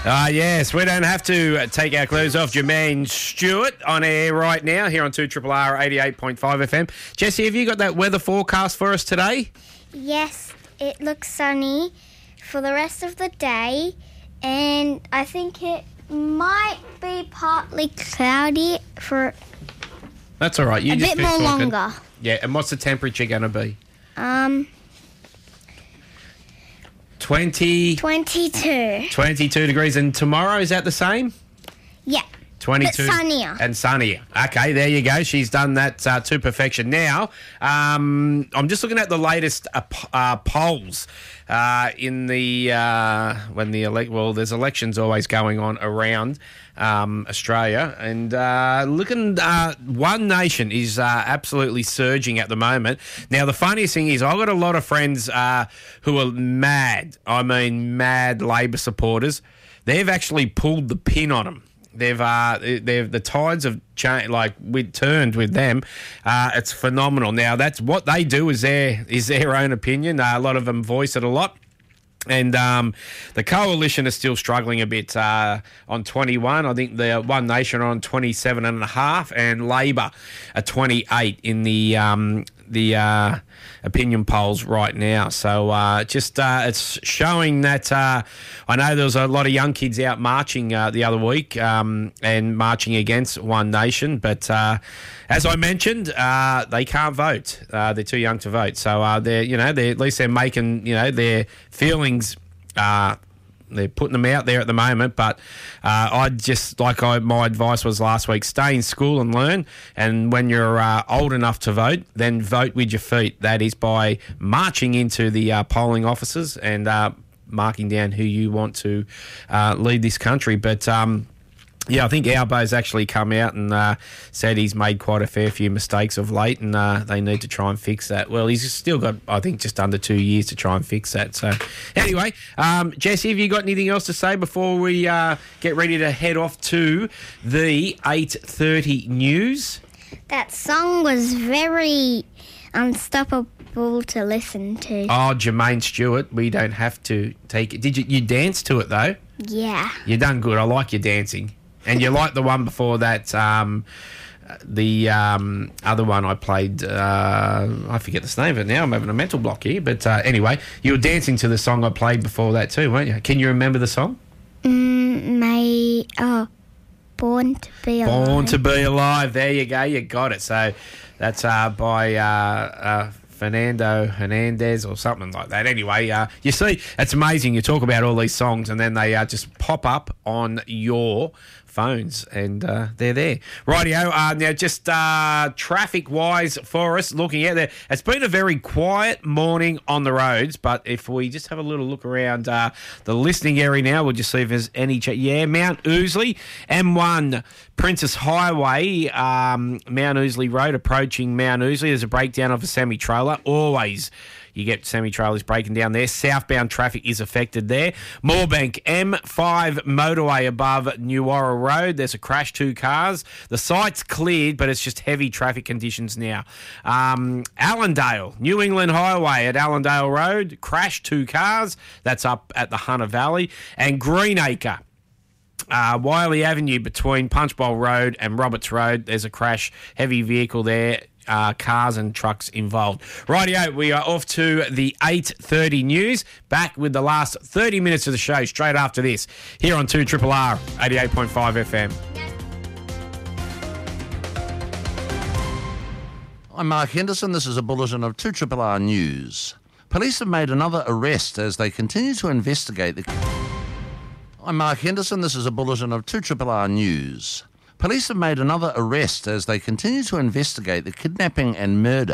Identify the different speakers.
Speaker 1: Yes, we don't have to take our clothes off. Jermaine Stewart on air right now here on 2RRR 88.5 FM. Jessie, have you got that weather forecast for us today?
Speaker 2: Yes, it looks sunny for the rest of the day, and I think it might be partly cloudy for
Speaker 1: That's all right. You
Speaker 2: a
Speaker 1: just
Speaker 2: bit more
Speaker 1: talking.
Speaker 2: longer.
Speaker 1: Yeah, and what's the temperature going to be?
Speaker 2: 22.
Speaker 1: 22 degrees. And tomorrow, is that the same?
Speaker 2: Yeah.
Speaker 1: 22
Speaker 2: But sunnier.
Speaker 1: And sunnier. Okay, there you go. She's done that to perfection. Now, I'm just looking at the latest polls in the there's elections always going on around Australia, and One Nation is absolutely surging at the moment. Now, the funniest thing is I've got a lot of friends who are mad. I mean, mad Labor supporters. They've actually pulled the pin on them. They've the tides have changed, like we turned with them. It's phenomenal. Now that's what they do is their own opinion. A lot of them voice it a lot. And the coalition is still struggling a bit on 21. I think the One Nation are on 27.5, and Labor are 28 in the opinion polls right now. So it's showing that I know there was a lot of young kids out marching the other week and marching against One Nation, but as I mentioned, they can't vote. They're too young to vote. So they're at least they're making their feelings. They're putting them out there at the moment, but my advice was last week: stay in school and learn. And when you're old enough to vote, then vote with your feet. That is by marching into the polling offices and marking down who you want to lead this country. But I think Albo's actually come out and said he's made quite a fair few mistakes of late, and they need to try and fix that. Well, he's still got, I think, just under 2 years to try and fix that. So, anyway, Jessie, have you got anything else to say before we get ready to head off to the 8:30 news?
Speaker 2: That song was very unstoppable to listen to.
Speaker 1: Oh, Jermaine Stewart, we don't have to take it. Did you dance to it, though?
Speaker 2: Yeah.
Speaker 1: You done good. I like your dancing. And you like the one before that, the other one I played, I forget the name of it now. I'm having a mental block here. But anyway, you were dancing to the song I played before that too, weren't you? Can you remember the song?
Speaker 2: Born to Be Alive.
Speaker 1: Born to Be Alive. There you go. You got it. So that's by Fernando Hernandez or something like that. Anyway, you see, it's amazing. You talk about all these songs and then they just pop up on your phones and they're there. Rightio, now just traffic-wise for us, looking out there, it's been a very quiet morning on the roads, but if we just have a little look around the listening area now, we'll just see if there's any... Mount Ousley, M1 Princess Highway, Mount Ousley Road, approaching Mount Ousley. There's a breakdown of a semi-trailer. Always you get semi-trailers breaking down there. Southbound traffic is affected there. Moorebank, M5 motorway above Newara Road. There's a crash, 2 cars. The site's cleared, but it's just heavy traffic conditions now. Allendale, New England Highway at Allendale Road. Crash, 2 cars. That's up at the Hunter Valley. And Greenacre, Wiley Avenue between Punchbowl Road and Roberts Road. There's a crash, heavy vehicle there. Cars and trucks involved. Rightio, we are off to the 8:30 news. Back with the last 30 minutes of the show straight after this here on 2RRR 88.5 FM.
Speaker 3: I'm Mark Henderson. This is a bulletin of 2RRR News. Police have made another arrest as they continue to investigate the... I'm Mark Henderson. This is a bulletin of 2RRR News. Police have made another arrest as they continue to investigate the kidnapping and murder